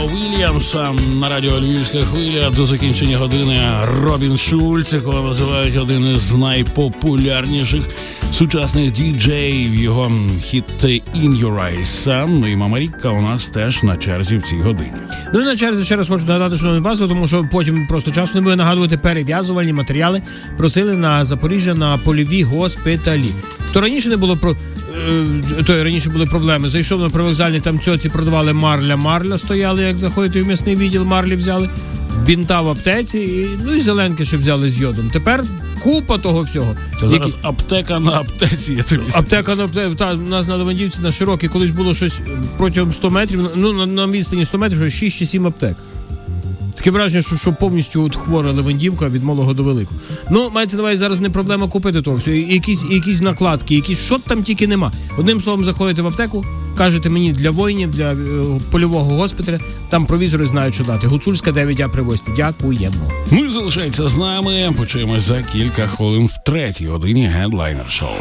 Вільямса на радіо Львівська хвиля до закінчення години. Робін Шульц, якого називають один із найпопулярніших сучасних діджеїв. Його хіт «In Your Eyes». Ну і Мама Рікка у нас теж на черзі в цій годині. Ну і на черзі ще раз хочу нагадати, що не базово, тому що потім просто часу не буде нагадувати. Перев'язувальні матеріали просили на Запоріжжя на польові госпіталі. То раніше не було раніше були проблеми. Зайшов на привокзальні, там цьоці продавали марля стояли, як заходити в м'ясний відділ, марлі взяли, бінта в аптеці, і зеленки ще взяли з йодом. Тепер купа того всього. Зараз аптека на аптеці, я тобі аптека на аптеці. У нас на Левандівці, на Широкій, колись було щось протягом 100 метрів, на відстані 100 метрів, щось 6 чи 7 аптек. Таке враження, що повністю хвора Левандівка від малого до великого. Мається на увазі, зараз не проблема купити того всього. Якісь накладки, що там тільки нема. Одним словом, заходите в аптеку, кажете мені для воїнів, для польового госпіталя, там провізори знають, що дати. Гуцульська 9А привозьте. Дякуємо. Ну і залишайтеся з нами. Почуємось за кілька хвилин в 3-й годині Headliner Show.